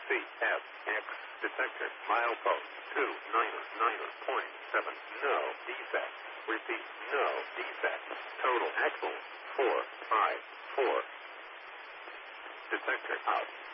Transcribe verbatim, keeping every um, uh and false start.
C F X detector milepost two niner niner point seven. No defect. Repeat, no defect. Total axle four five four. Detector out.